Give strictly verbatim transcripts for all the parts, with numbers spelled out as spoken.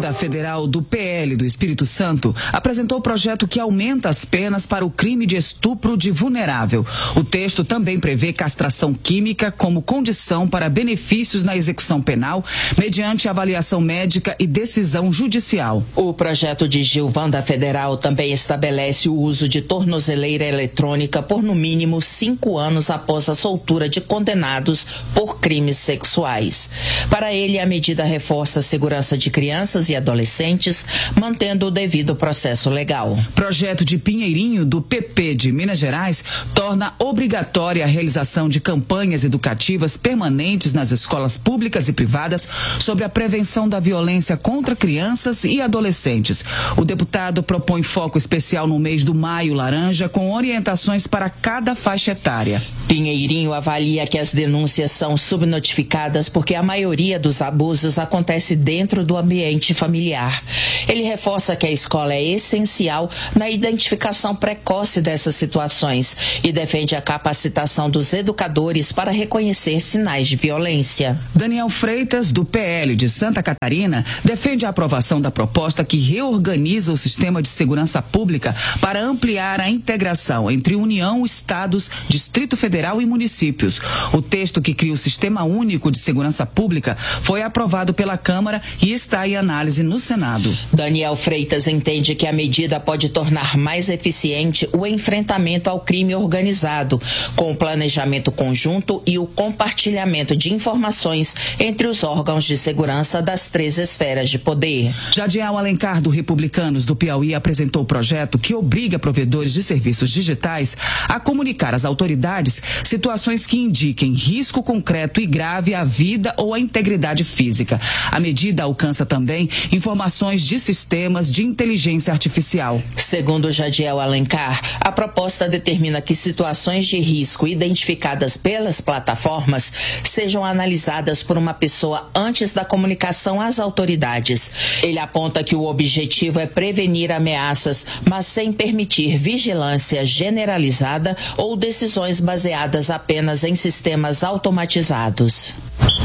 Gilvanda Federal do P L do Espírito Santo apresentou o projeto que aumenta as penas para o crime de estupro de vulnerável. O texto também prevê castração química como condição para benefícios na execução penal, mediante avaliação médica e decisão judicial. O projeto de Gilvanda Federal também estabelece o uso de tornozeleira eletrônica por no mínimo cinco anos após a soltura de condenados por crimes sexuais. Para ele, a medida reforça a segurança de crianças e adolescentes, mantendo o devido processo legal. Projeto de Pinheirinho, do P P de Minas Gerais, torna obrigatória a realização de campanhas educativas permanentes nas escolas públicas e privadas sobre a prevenção da violência contra crianças e adolescentes. O deputado propõe foco especial no mês do Maio Laranja, com orientações para cada faixa etária. Pinheirinho avalia que as denúncias são subnotificadas porque a maioria dos abusos acontece dentro do ambiente familiar. Ele reforça que a escola é essencial na identificação precoce dessas situações e defende a capacitação dos educadores para reconhecer sinais de violência. Daniel Freitas, do P L de Santa Catarina, defende a aprovação da proposta que reorganiza o sistema de segurança pública para ampliar a integração entre União, Estados, Distrito Federal e municípios. O texto que cria o Sistema Único de Segurança Pública foi aprovado pela Câmara e está em análise no Senado. Daniel Freitas entende que a medida pode tornar mais eficiente o enfrentamento ao crime organizado, com o planejamento conjunto e o compartilhamento de informações entre os órgãos de segurança das três esferas de poder. Jadiel Alencar, do Republicanos do Piauí, apresentou o projeto que obriga provedores de serviços digitais a comunicar às autoridades situações que indiquem risco concreto e grave à vida ou à integridade física. A medida alcança também informações de sistemas de inteligência artificial. Segundo Jadiel Alencar, a proposta determina que situações de risco identificadas pelas plataformas sejam analisadas por uma pessoa antes da comunicação às autoridades. Ele aponta que o objetivo é prevenir ameaças, mas sem permitir vigilância generalizada ou decisões baseadas apenas em sistemas automatizados.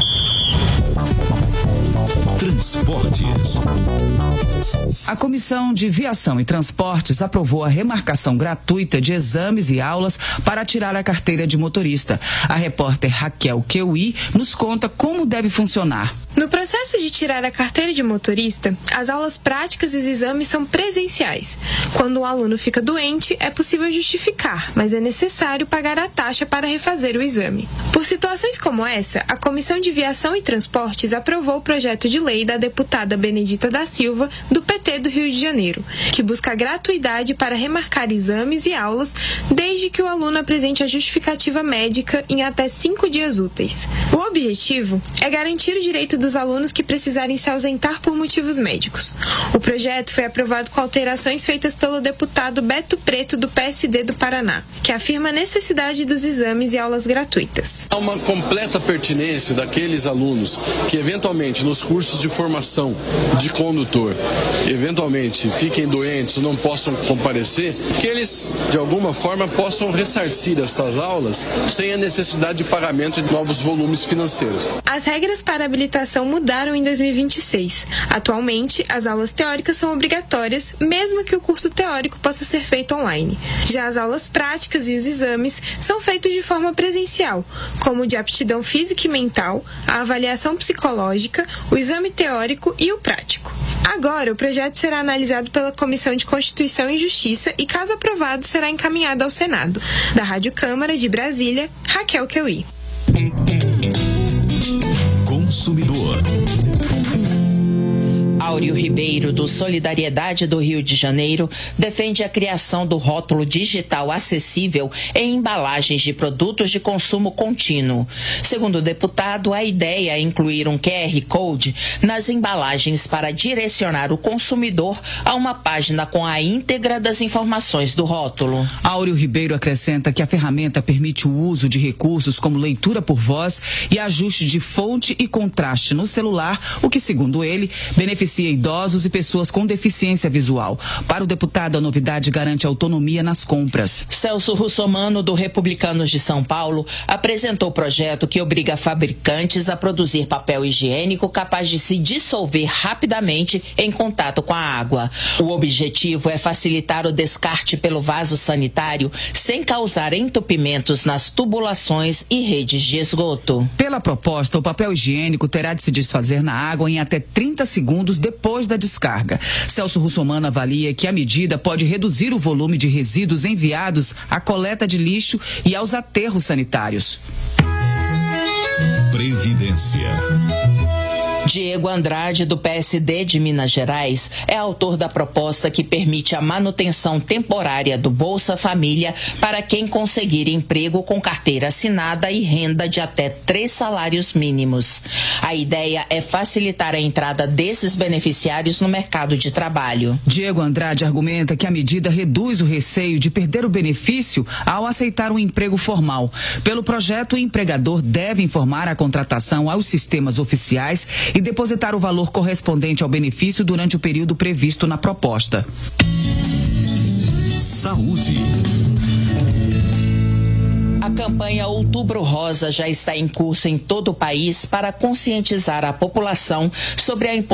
Transportes. A Comissão de Viação e Transportes aprovou a remarcação gratuita de exames e aulas para tirar a carteira de motorista. A repórter Raquel Keuí nos conta como deve funcionar. No processo de tirar a carteira de motorista, as aulas práticas e os exames são presenciais. Quando o aluno fica doente, é possível justificar, mas é necessário pagar a taxa para refazer o exame. Por situações como essa, a Comissão de Viação e Transportes aprovou o projeto de lei da deputada Benedita da Silva, do P T do Rio de Janeiro, que busca gratuidade para remarcar exames e aulas desde que o aluno apresente a justificativa médica em até cinco dias úteis. O objetivo é garantir o direito dos alunos que precisarem se ausentar por motivos médicos. O projeto foi aprovado com alterações feitas pelo deputado Beto Preto, do P S D do Paraná, que afirma a necessidade dos exames e aulas gratuitas. Há uma completa pertinência daqueles alunos que, eventualmente, nos cursos de formação de condutor, eventualmente fiquem doentes ou não possam comparecer, que eles, de alguma forma, possam ressarcir essas aulas sem a necessidade de pagamento de novos volumes financeiros. As regras para habilitação mudaram em dois mil e vinte e seis. Atualmente, as aulas teóricas são obrigatórias, mesmo que o curso teórico possa ser feito online. Já as aulas práticas e os exames são feitos de forma presencial, como o de aptidão física e mental, a avaliação psicológica, o exame teórico e o prático. Agora, o projeto será analisado pela Comissão de Constituição e Justiça e, caso aprovado, será encaminhado ao Senado. Da Rádio Câmara de Brasília, Raquel Keuí. Consumidor. Áureo Ribeiro, do Solidariedade do Rio de Janeiro, defende a criação do rótulo digital acessível em embalagens de produtos de consumo contínuo. Segundo o deputado, a ideia é incluir um Q R Code nas embalagens para direcionar o consumidor a uma página com a íntegra das informações do rótulo. Áureo Ribeiro acrescenta que a ferramenta permite o uso de recursos como leitura por voz e ajuste de fonte e contraste no celular, o que, segundo ele, beneficia beneficia idosos e pessoas com deficiência visual. Para o deputado, a novidade garante autonomia nas compras. Celso Russomano, do Republicanos de São Paulo, apresentou o projeto que obriga fabricantes a produzir papel higiênico capaz de se dissolver rapidamente em contato com a água. O objetivo é facilitar o descarte pelo vaso sanitário sem causar entupimentos nas tubulações e redes de esgoto. Pela proposta, o papel higiênico terá de se desfazer na água em até trinta segundos depois da descarga. Celso Russomano avalia que a medida pode reduzir o volume de resíduos enviados à coleta de lixo e aos aterros sanitários. Previdência. Diego Andrade, do P S D de Minas Gerais, é autor da proposta que permite a manutenção temporária do Bolsa Família para quem conseguir emprego com carteira assinada e renda de até três salários mínimos. A ideia é facilitar a entrada desses beneficiários no mercado de trabalho. Diego Andrade argumenta que a medida reduz o receio de perder o benefício ao aceitar um emprego formal. Pelo projeto, o empregador deve informar a contratação aos sistemas oficiais e depositar o valor correspondente ao benefício durante o período previsto na proposta. Saúde. A campanha Outubro Rosa já está em curso em todo o país para conscientizar a população sobre a importância